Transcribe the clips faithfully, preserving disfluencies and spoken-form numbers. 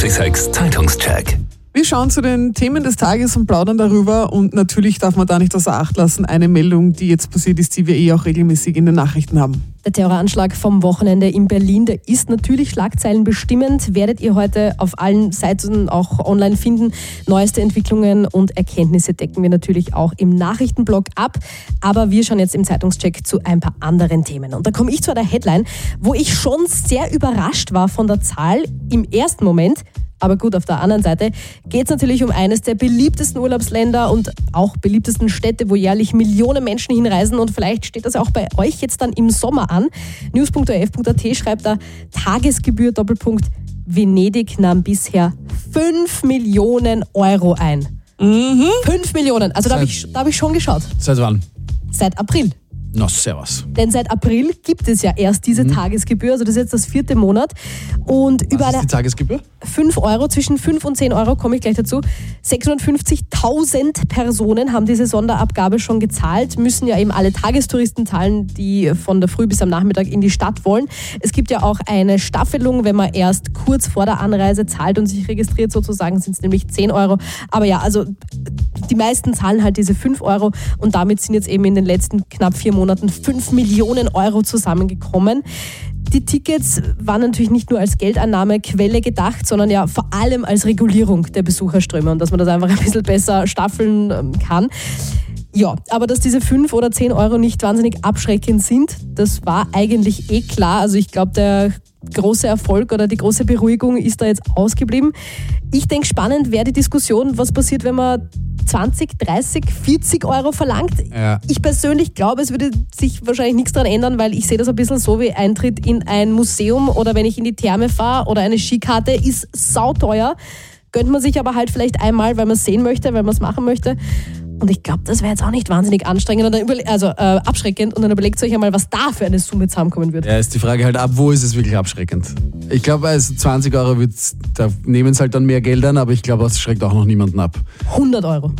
achtundsechzig Zeitungscheck. Wir schauen zu den Themen des Tages und plaudern darüber und natürlich darf man da nicht außer Acht lassen, eine Meldung, die jetzt passiert ist, die wir eh auch regelmäßig in den Nachrichten haben. Der Terroranschlag vom Wochenende in Berlin, der ist natürlich schlagzeilenbestimmend, werdet ihr heute auf allen Seiten auch online finden. Neueste Entwicklungen und Erkenntnisse decken wir natürlich auch im Nachrichtenblog ab, aber wir schauen jetzt im Zeitungscheck zu ein paar anderen Themen. Und da komme ich zu einer Headline, wo ich schon sehr überrascht war von der Zahl im ersten Moment. Aber gut, auf der anderen Seite geht es natürlich um eines der beliebtesten Urlaubsländer und auch beliebtesten Städte, wo jährlich Millionen Menschen hinreisen. Und vielleicht steht das auch bei euch jetzt dann im Sommer an. News punkt o f punkt a t schreibt da, Tagesgebühr Doppelpunkt Venedig nahm bisher fünf Millionen Euro ein. Mhm. fünf Millionen, also da habe ich, da hab ich schon geschaut. Seit wann? Seit April. Na, servus. Denn seit April gibt es ja erst diese mhm. Tagesgebühr, also das ist jetzt das vierte Monat. Und Was über ist eine die Tagesgebühr? fünf Euro, zwischen fünf und zehn Euro, komme ich gleich dazu. sechshundertfünfzigtausend Personen haben diese Sonderabgabe schon gezahlt, müssen ja eben alle Tagestouristen zahlen, die von der Früh bis am Nachmittag in die Stadt wollen. Es gibt ja auch eine Staffelung, wenn man erst kurz vor der Anreise zahlt und sich registriert sozusagen, sind es nämlich zehn Euro. Aber ja, also die meisten zahlen halt diese fünf Euro und damit sind jetzt eben in den letzten knapp vier Monaten fünf Millionen Euro zusammengekommen. Die Tickets waren natürlich nicht nur als Geldeinnahmequelle gedacht, sondern ja vor allem als Regulierung der Besucherströme und dass man das einfach ein bisschen besser staffeln kann. Ja, aber dass diese fünf oder zehn Euro nicht wahnsinnig abschreckend sind, das war eigentlich eh klar. Also ich glaube, der große Erfolg oder die große Beruhigung ist da jetzt ausgeblieben. Ich denke, spannend wäre die Diskussion, was passiert, wenn man zwanzig, dreißig, vierzig Euro verlangt. Ja. Ich persönlich glaube, es würde sich wahrscheinlich nichts daran ändern, weil ich sehe das ein bisschen so wie Eintritt in ein Museum oder wenn ich in die Therme fahre oder eine Skikarte, ist sauteuer. Gönnt man sich aber halt vielleicht einmal, weil man es sehen möchte, weil man es machen möchte. Und ich glaube, das wäre jetzt auch nicht wahnsinnig anstrengend und dann überle- also äh, abschreckend. Und dann überlegt euch einmal, was da für eine Summe zusammenkommen wird. Ja, ist die Frage halt ab, wo ist es wirklich abschreckend? Ich glaube, also zwanzig Euro, wird's, da nehmen es halt dann mehr Geld an, aber ich glaube, das schreckt auch noch niemanden ab. hundert Euro.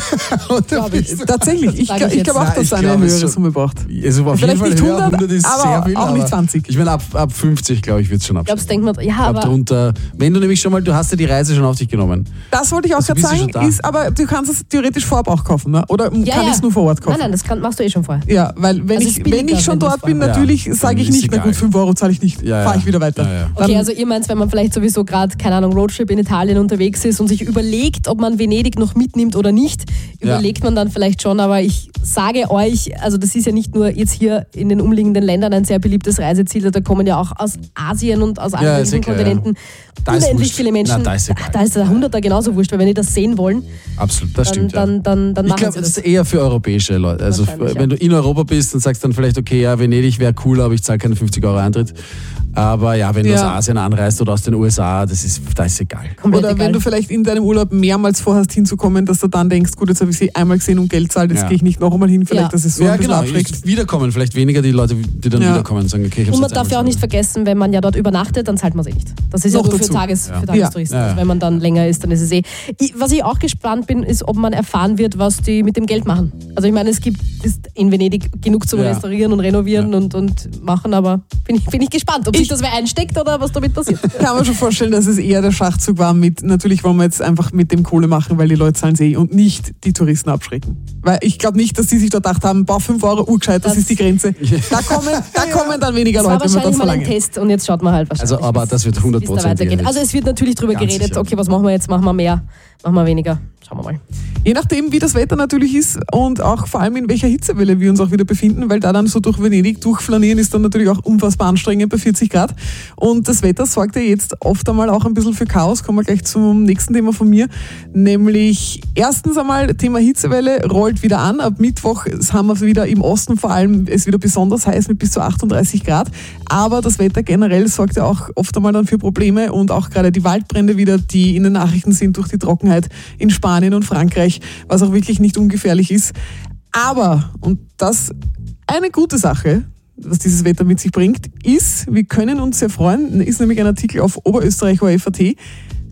ich. Tatsächlich, ich, ich, ich glaube auch, dass es eine höhere schon, Summe braucht. Also auf Vielleicht jeden Fall nicht höher, hundert, hundert ist aber sehr viel, auch nicht zwanzig. Ich meine, ab, ab fünfzig, glaube ich, wird es schon abschrecken. Ich glaube, denkt man, ja, aber... Drunter, wenn du nämlich schon mal, du hast ja die Reise schon auf dich genommen. Das wollte ich auch also gerade sagen, ist, aber du kannst es theoretisch vorab auch kaufen, ne? Oder ja, kann ja. ich es nur vor Ort kaufen? Nein, nein, das kann, machst du eh schon vorher. Ja, weil wenn, also ich, wenn ich schon dort bin, ja. natürlich sage ich nicht, na gut, fünf Euro zahle ich nicht, ja, ja. fahre ich wieder weiter. Ja, ja. Okay, also ihr meint, wenn man vielleicht sowieso gerade, keine Ahnung, Roadtrip in Italien unterwegs ist und sich überlegt, ob man Venedig noch mitnimmt oder nicht, überlegt ja. man dann vielleicht schon, aber ich sage euch, also das ist ja nicht nur jetzt hier in den umliegenden Ländern ein sehr beliebtes Reiseziel, da kommen ja auch aus Asien und aus anderen ja, Kontinenten ja. unendlich viele Menschen. Na, da, ist da, da ist der Hunderter genauso wurscht, weil wenn die das sehen wollen, absolut, das dann, stimmt. Dann, ja. dann, dann ich machen glaube, sie das das ist eher für europäische Leute. Also wenn ja. du in Europa bist und sagst dann vielleicht, okay, ja, Venedig wäre cool, aber ich zahle keine fünfzig Euro Eintritt. Aber ja, wenn du ja. aus Asien anreist oder aus den U S A, das ist, das ist egal. Komplett oder egal. wenn du vielleicht in deinem Urlaub mehrmals vorhast hinzukommen, dass du dann denkst, gut, jetzt habe ich sie einmal gesehen und Geld zahlt, jetzt ja. gehe ich nicht noch einmal hin, vielleicht, ja. dass es so ja, ein bisschen genau. abschreckt. Wiederkommen, vielleicht weniger die Leute, die dann ja. wiederkommen und sagen, okay, ich Und man jetzt darf ja auch nicht vergessen, wenn man ja dort übernachtet, dann zahlt man sie nicht. Das ist noch ja nur für, Tages, ja. für Tagestouristen. Ja. Ja. Wenn man dann länger ist, dann ist es eh. Ich, was ich auch gespannt bin, ist, ob man erfahren wird, was die mit dem Geld machen. Also ich meine, es gibt ist in Venedig genug zum ja. Restaurieren und Renovieren ja. und, und machen, aber bin ich, bin ich gespannt, ob ich, sich das wer einsteckt oder was damit passiert. Kann man schon vorstellen, dass es eher der Schachzug war mit, natürlich wollen wir jetzt einfach mit dem Kohle machen, weil die Leute zahlen eh und nicht die Touristen abschrecken. Weil ich glaube nicht, dass die sich dort gedacht haben, boah, fünf Euro, urgescheit, das, das ist die Grenze. Da kommen, da kommen dann weniger das Leute, wenn wir das wahrscheinlich mal ein verlangen. Test und jetzt schaut man halt wahrscheinlich. Also, aber das wird hundert Prozent weitergeht. Also es wird natürlich drüber Ganz geredet, sicher. okay, was machen wir jetzt, machen wir mehr, machen wir weniger. Schauen wir mal. Je nachdem, wie das Wetter natürlich ist und auch vor allem in welcher Hitzewelle wir uns auch wieder befinden, weil da dann so durch Venedig durchflanieren ist dann natürlich auch unfassbar anstrengend bei vierzig Grad. Und das Wetter sorgt ja jetzt oft einmal auch ein bisschen für Chaos. Kommen wir gleich zum nächsten Thema von mir. Nämlich erstens einmal Thema Hitzewelle rollt wieder an. Ab Mittwoch haben wir wieder im Osten vor allem es wieder besonders heiß mit bis zu achtunddreißig Grad. Aber das Wetter generell sorgt ja auch oft einmal dann für Probleme und auch gerade die Waldbrände wieder, die in den Nachrichten sind durch die Trockenheit in Spanien und Frankreich, was auch wirklich nicht ungefährlich ist. Aber, und das eine gute Sache, was dieses Wetter mit sich bringt, ist, wir können uns sehr freuen, ist nämlich ein Artikel auf oberösterreich punkt o r f punkt a t,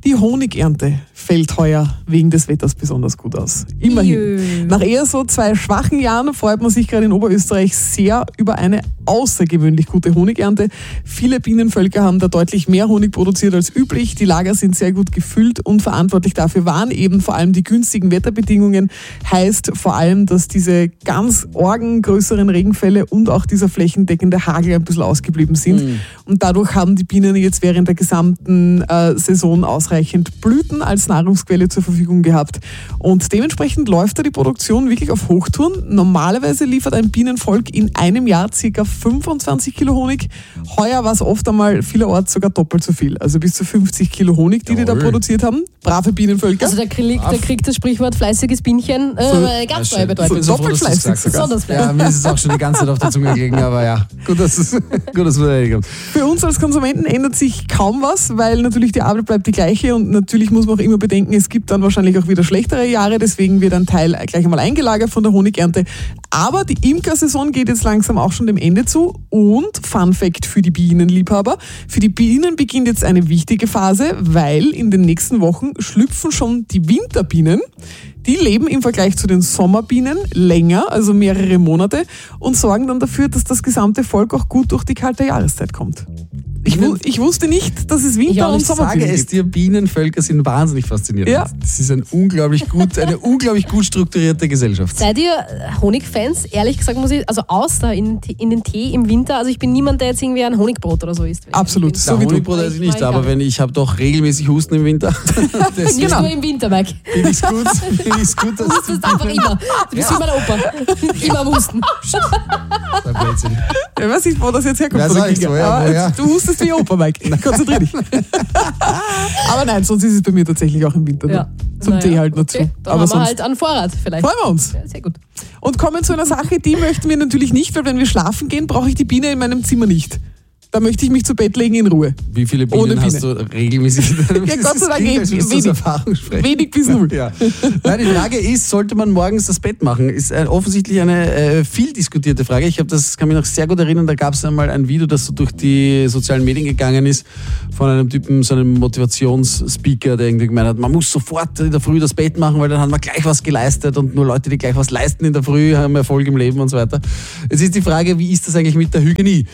Die Honigernte fällt heuer wegen des Wetters besonders gut aus. Immerhin. Jö. Nach eher so zwei schwachen Jahren freut man sich gerade in Oberösterreich sehr über eine außergewöhnlich gute Honigernte. Viele Bienenvölker haben da deutlich mehr Honig produziert als üblich. Die Lager sind sehr gut gefüllt und verantwortlich dafür waren eben vor allem die günstigen Wetterbedingungen. Heißt vor allem, dass diese ganz orgen größeren Regenfälle und auch dieser flächendeckende Hagel ein bisschen ausgeblieben sind. Mhm. Und dadurch haben die Bienen jetzt während der gesamten äh, Saison ausreichend Blüten als Nahrungsquelle zur Verfügung gehabt. Und dementsprechend läuft da die Produktion wirklich auf Hochtouren. Normalerweise liefert ein Bienenvolk in einem Jahr ca. fünfundzwanzig Kilo Honig. Heuer war es oft einmal vielerorts sogar doppelt so viel. Also bis zu fünfzig Kilo Honig, die Jawohl. die da produziert haben. Brave Bienenvölker. Also da kriegt, da kriegt das Sprichwort fleißiges Bienchen äh, ganz neue Bedeutung. So, doppelt fleißig sogar. Ja, mir ist es auch schon die ganze Zeit auf der Zunge gelegen, aber ja, gut, dass es gut, dass wir das Für uns als Konsumenten ändert sich kaum was, weil natürlich die Arbeit bleibt die gleiche und natürlich muss man auch immer bedenken, es gibt dann wahrscheinlich auch wieder schlechtere Jahre, deswegen wird ein Teil gleich einmal eingelagert von der Honigernte. Aber die Imkersaison geht jetzt langsam auch schon dem Ende zu und Fun Fact für die Bienenliebhaber, für die Bienen beginnt jetzt eine wichtige Phase, weil in den nächsten Wochen schlüpfen schon die Winterbienen. Die leben im Vergleich zu den Sommerbienen länger, also mehrere Monate und sorgen dann dafür, dass das gesamte Volk auch gut durch die kalte Jahreszeit kommt. Ich, wu- ich wusste nicht, dass es Winter- und Ich sage Sommerbienen es gibt. dir, Bienenvölker sind wahnsinnig faszinierend. Ja. Das ist ein unglaublich gut, eine unglaublich gut strukturierte Gesellschaft. Seid ihr Honigfans? Ehrlich gesagt muss ich, also außer in, in den Tee im Winter, also ich bin niemand, der jetzt irgendwie ein Honigbrot oder so isst. Absolut, So so wie du. Honigbrot esse ich nicht, aber wenn ich habe doch regelmäßig Husten im Winter. Nicht Genau. nur im Winter, Mike. Finde ich es gut, finde ich's gut, dass Du hustest einfach immer. Du bist wie mein Opa. Immer am Husten. ein Blödsinn. Ich weiß nicht, wo das jetzt herkommt. Weiß von der auch nicht, Kinga. woher, Aber woher? Du hustest wie Opa, Mike. Konzentrier dich. Aber nein, sonst ist es bei mir tatsächlich auch im Winter. Ja. Zum Naja. Tee halt nur zu. Okay, dann Aber haben wir sonst halt an Vorrat vielleicht. freuen wir uns. Ja, sehr gut. Und kommen zu einer Sache, die möchten wir natürlich nicht, weil wenn wir schlafen gehen, brauche ich die Biene in meinem Zimmer nicht. Da möchte ich mich zu Bett legen in Ruhe. Wie viele Ohne Bienen hast Biene. du regelmäßig in deinem Ja, Gott sei Dank Kind, als eh würdest du aus wenig. Erfahrung sprechen? Wenig bis null. Ja. Nein, die Frage ist, sollte man morgens das Bett machen? Ist äh, offensichtlich eine äh, viel diskutierte Frage. Ich habe das, kann mich noch sehr gut erinnern, da gab es einmal ein Video, das so durch die sozialen Medien gegangen ist, von einem Typen, so einem Motivationsspeaker, der irgendwie gemeint hat, man muss sofort in der Früh das Bett machen, weil dann hat man gleich was geleistet und nur Leute, die gleich was leisten in der Früh, haben Erfolg im Leben und so weiter. Jetzt ist die Frage, wie ist das eigentlich mit der Hygiene?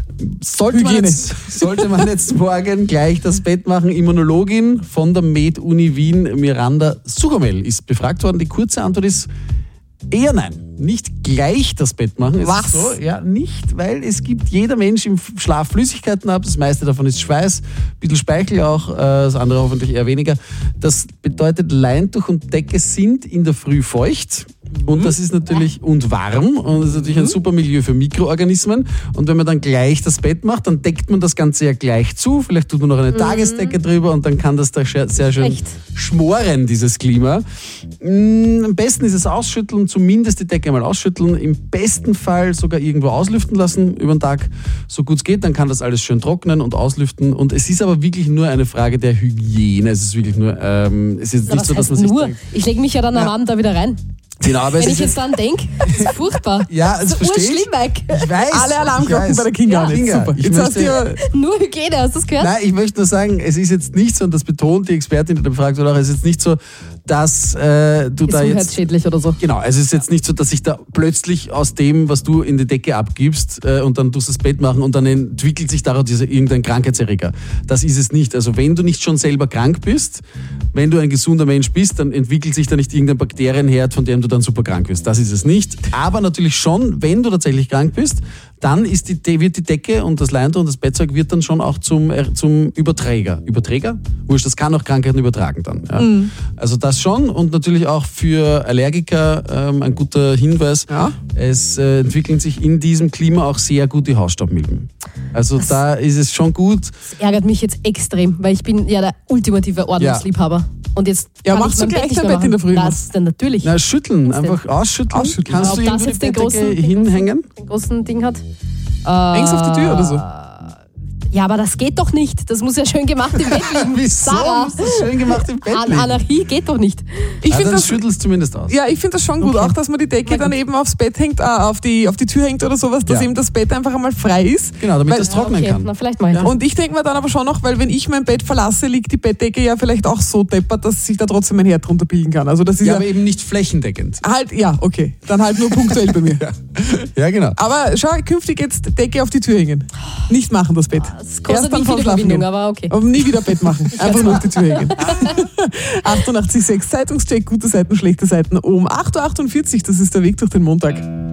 Sollte man, Hygiene. jetzt, sollte man jetzt morgen gleich das Bett machen? Immunologin von der Med-Uni Wien, Miranda Sugamel, ist befragt worden. Die kurze Antwort ist eher nein. Nicht gleich das Bett machen. Es Was? ist So, ja, nicht, weil es gibt jeder Mensch im Schlaf Flüssigkeiten ab. Das meiste davon ist Schweiß, ein bisschen Speichel auch, äh, das andere hoffentlich eher weniger. Das bedeutet, Leintuch und Decke sind in der Früh feucht. Und das ist natürlich und warm und das ist natürlich ein super Milieu für Mikroorganismen. Und wenn man dann gleich das Bett macht, dann deckt man das Ganze ja gleich zu. Vielleicht tut man noch eine Tagesdecke drüber und dann kann das da sehr sehr schön Echt? schmoren, dieses Klima. Mm, Am besten ist es ausschütteln, zumindest die Decke mal ausschütteln. Im besten Fall sogar irgendwo auslüften lassen über den Tag, so gut es geht. Dann kann das alles schön trocknen und auslüften. Und es ist aber wirklich nur eine Frage der Hygiene. Es ist wirklich nur, ähm, es ist Na, nicht was so, dass heißt man sich nur? denkt, Ich lege mich ja dann am Ja. Abend da wieder rein. genau, aber es Wenn ist ich jetzt dran denke, das ist furchtbar. Ja, das so verstehe ich. urschlimm, Mike. Ich weiß. Alle ich Alarmglocken weiß. bei der Kinga. Ja. Jetzt Kinga, super. ich Jetzt hast du ja möchte- Nur Hygiene, hast du das gehört? Nein, ich möchte nur sagen, es ist jetzt nicht so, und das betont die Expertin, die da befragt wurde, auch, es ist jetzt nicht so, dass äh, du da jetzt... Gesundheitsschädlich oder so. Genau, es ist jetzt nicht so, dass ich da plötzlich aus dem, was du in die Decke abgibst äh, und dann tust du das Bett machen und dann entwickelt sich daraus dieser, irgendein Krankheitserreger. Das ist es nicht. Also wenn du nicht schon selber krank bist, wenn du ein gesunder Mensch bist, dann entwickelt sich da nicht irgendein Bakterienherd, von dem du dann super krank wirst. Das ist es nicht. Aber natürlich schon, wenn du tatsächlich krank bist, dann ist die, wird die Decke und das Leintuch und das Bettzeug wird dann schon auch zum, äh, zum Überträger. Überträger? Wurscht, das kann auch Krankheiten übertragen dann. Ja. Mhm. Also das schon und natürlich auch für Allergiker ähm, ein guter Hinweis. Ja. Es äh, entwickeln sich in diesem Klima auch sehr gut die Hausstaubmilben. Also da ist es schon gut. Das ärgert mich jetzt extrem, weil ich bin ja der ultimative Ordnungsliebhaber. Und jetzt Ja, kann machst ich du mein gleich Bett nicht dein mehr Bett in der machen. Früh? Was denn natürlich? Na, schütteln, Was denn? einfach ausschütteln. Ausschütteln. Kannst Ob du das irgendwo jetzt die den großen, Bettdecke den hinhängen? großen, den großen Ding hat. Hängst auf die Tür oder so? Ja, aber das geht doch nicht. Das muss ja schön gemacht im Bett liegen. Wieso Sarah, muss das schön gemacht im Bett An- liegen? Anarchie geht doch nicht. Ich Ah, finde dann das, schüttelst du zumindest aus. ja, ich finde das schon gut, Okay. auch dass man die Decke dann eben aufs Bett hängt, äh, auf, die, auf die Tür hängt oder sowas, dass Ja. eben das Bett einfach einmal frei ist. Genau, damit Weil- das trocknen okay, kann. na, vielleicht mal. Ja. Und ich denke mir dann aber schon noch, weil wenn ich mein Bett verlasse, liegt die Bettdecke ja vielleicht auch so deppert, dass sich da trotzdem ein Herd drunter bilden kann. Also das ist Ja, ja, aber eben nicht flächendeckend. halt, ja, okay, dann halt nur punktuell bei mir. Ja, genau. Aber schau, künftig jetzt Decke auf die Tür hängen. Nicht machen das Bett. Das kostet nicht vorm viel Schlafen Überwindung, gehen. aber okay. Aber nie wieder Bett machen. Einfach nur auf die Tür hängen. achtundachtzig Komma sechs Zeitungscheck, gute Seiten, schlechte Seiten um acht Uhr achtundvierzig. Das ist der Weg durch den Montag.